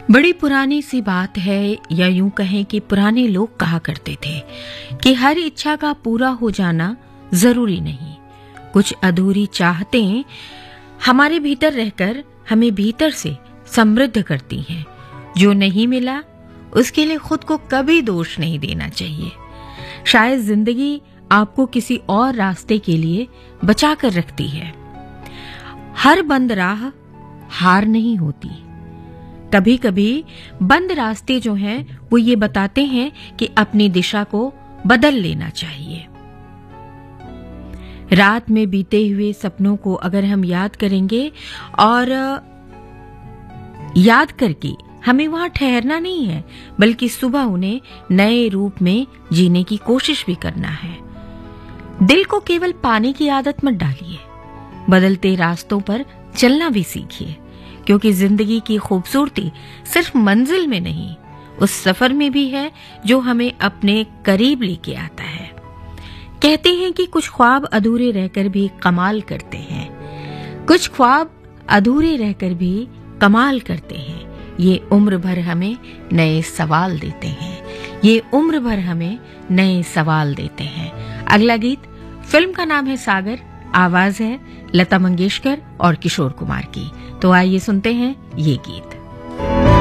बड़ी पुरानी सी बात है, या यूं कहें कि पुराने लोग कहा करते थे कि हर इच्छा का पूरा हो जाना जरूरी नहीं। कुछ अधूरी चाहतें हमारे भीतर रहकर हमें भीतर से समृद्ध करती हैं। जो नहीं मिला उसके लिए खुद को कभी दोष नहीं देना चाहिए। शायद जिंदगी आपको किसी और रास्ते के लिए बचा कर रखती है। हर बंद राह हार नहीं होती। कभी कभी बंद रास्ते जो हैं वो ये बताते हैं कि अपनी दिशा को बदल लेना चाहिए। रात में बीते हुए सपनों को अगर हम याद करेंगे और याद करके हमें वहां ठहरना नहीं है, बल्कि सुबह उन्हें नए रूप में जीने की कोशिश भी करना है। दिल को केवल पाने की आदत मत डालिए, बदलते रास्तों पर चलना भी सीखिए, क्योंकि जिंदगी की खूबसूरती सिर्फ मंजिल में नहीं, उस सफर में भी है जो हमें अपने करीब लेके आता है। कहते हैं कि कुछ ख्वाब अधूरे रहकर भी कमाल करते हैं। कुछ ख्वाब अधूरे रहकर भी कमाल करते हैं। ये उम्र भर हमें नए सवाल देते हैं। ये उम्र भर हमें नए सवाल देते हैं। अगला गीत, फिल्म का नाम है सागर, आवाज है लता मंगेशकर और किशोर कुमार की। तो आइए सुनते हैं ये गीत।